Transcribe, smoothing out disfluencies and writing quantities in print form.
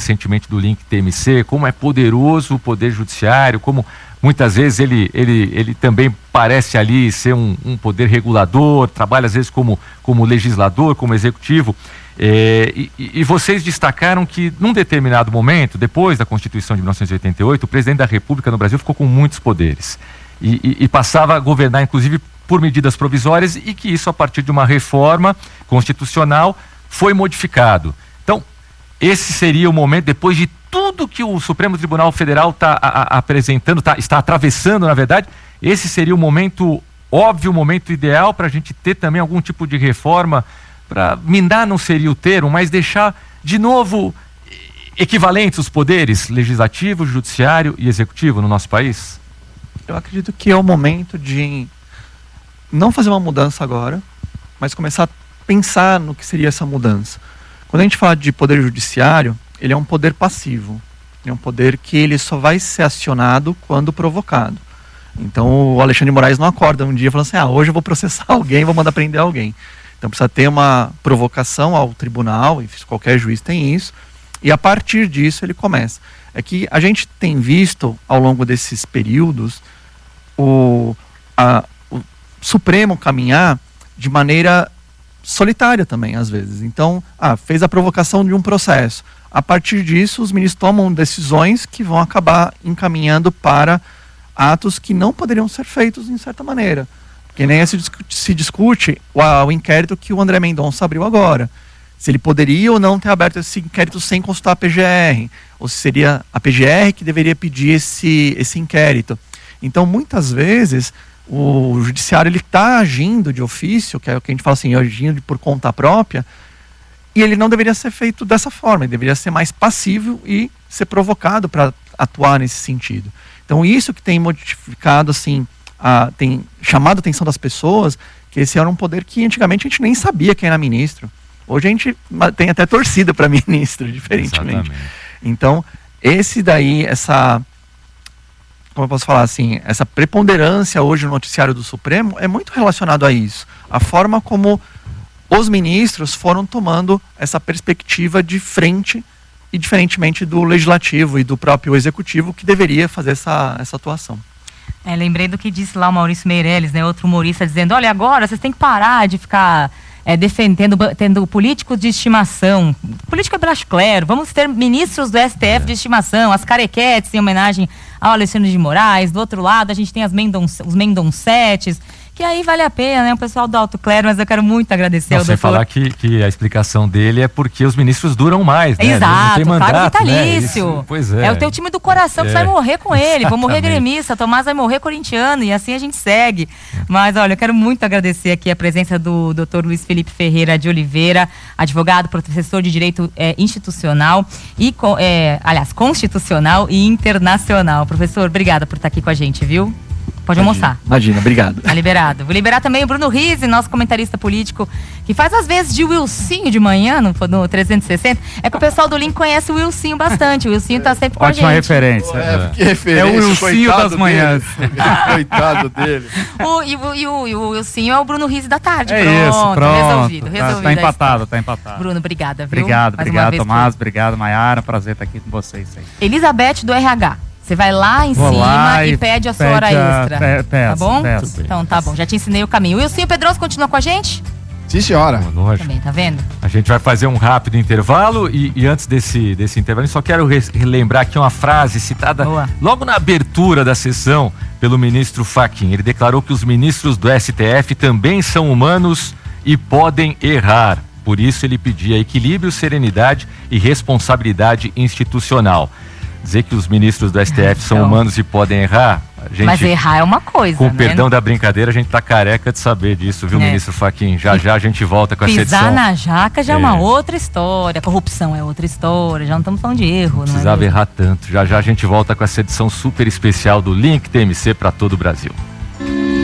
recentemente do Link TMC, como é poderoso o Poder Judiciário, como muitas vezes ele também parece ali ser um poder regulador, trabalha às vezes como legislador, como executivo. E vocês destacaram que num determinado momento, depois da Constituição de 1988, o presidente da República no Brasil ficou com muitos poderes e passava a governar inclusive por medidas provisórias, e que isso, a partir de uma reforma constitucional, foi modificado. Então, esse seria o momento, depois de tudo que o Supremo Tribunal Federal está apresentando, está atravessando, na verdade, esse seria o momento óbvio, o momento ideal para a gente ter também algum tipo de reforma, para mindar não seria o termo, mas deixar de novo equivalentes os poderes legislativo, judiciário e executivo no nosso país? Eu acredito que é o momento de não fazer uma mudança agora, mas começar a pensar no que seria essa mudança. Quando a gente fala de poder judiciário, ele é um poder passivo. É um poder que ele só vai ser acionado quando provocado. Então o Alexandre de Moraes não acorda um dia e fala assim, hoje eu vou processar alguém, vou mandar prender alguém. Então precisa ter uma provocação ao tribunal, e qualquer juiz tem isso, e a partir disso ele começa. É que a gente tem visto ao longo desses períodos o Supremo caminhar de maneira solitária também, às vezes. Então, fez a provocação de um processo. A partir disso, os ministros tomam decisões que vão acabar encaminhando para atos que não poderiam ser feitos em certa maneira. Que nem se discute o inquérito que o André Mendonça abriu agora. Se ele poderia ou não ter aberto esse inquérito sem consultar a PGR, ou se seria a PGR que deveria pedir esse inquérito. Então, muitas vezes, o judiciário está agindo de ofício, que é o que a gente fala assim, agindo por conta própria, e ele não deveria ser feito dessa forma, ele deveria ser mais passivo e ser provocado para atuar nesse sentido. Então, isso que tem modificado, assim, tem chamado a atenção das pessoas, que esse era um poder que antigamente a gente nem sabia quem era ministro. Hoje a gente tem até torcida para ministro, diferentemente. Exatamente. Então, como eu posso falar assim, essa preponderância hoje no noticiário do Supremo é muito relacionado a isso. A forma como os ministros foram tomando essa perspectiva de frente, e diferentemente do legislativo e do próprio executivo, que deveria fazer essa atuação. Lembrei do que disse lá o Maurício Meirelles, né, outro humorista, dizendo, olha, agora vocês têm que parar de ficar tendo políticos de estimação. Político é braço claro, vamos ter ministros do STF de estimação, as carequetes em homenagem ao Alexandre de Moraes. Do outro lado a gente tem os Mendoncetes, que aí vale a pena, né? O pessoal do alto clero, mas eu quero muito agradecer ao doutor. Sem falar que a explicação dele é porque os ministros duram mais, né? Exato, não tem mandato, cargo vitalício. Né? Pois é. É o teu time do coração que vai morrer com ele. Vou morrer gremista, Tomás vai morrer corintiano, e assim a gente segue. Mas olha, eu quero muito agradecer aqui a presença do doutor Luiz Felipe Ferreira de Oliveira, advogado, professor de Direito Institucional e, Constitucional e Internacional. Professor, obrigada por estar aqui com a gente, viu? Pode almoçar. Imagina, obrigado. Tá liberado. Vou liberar também o Bruno Rizzi, nosso comentarista político, que faz às vezes de Wilsinho de manhã no 360. É que o pessoal do Link conhece o Wilsinho bastante. O Wilsinho tá sempre com a gente. Ótima referência. Que referência. É o Wilsinho das manhãs. Coitado dele. E o Wilsinho é o Bruno Rizzi da tarde. Pronto. Resolvido. Tá empatado. Bruno, obrigada, viu? Obrigado, Tomás. Obrigado, Maiara. Prazer estar aqui com vocês. Elizabeth do RH. Você vai lá em cima e pede a sua hora extra. Tá bom? Então tá bom, já te ensinei o caminho. Wilson Pedroso continua com a gente? Sim, senhora. Também, tá vendo? A gente vai fazer um rápido intervalo e antes desse intervalo, eu só quero relembrar aqui uma frase citada logo na abertura da sessão pelo ministro Fachin. Ele declarou que os ministros do STF também são humanos e podem errar. Por isso ele pedia equilíbrio, serenidade e responsabilidade institucional. Dizer que os ministros do STF são humanos e podem errar, mas errar é uma coisa, com perdão da brincadeira, a gente tá careca de saber disso, viu, ministro Fachin? Já a gente volta com essa edição. Pisar na jaca já é uma outra história, corrupção é outra história, já não estamos falando de erro. Não precisava errar tanto. Já a gente volta com essa edição super especial do Link TMC para todo o Brasil.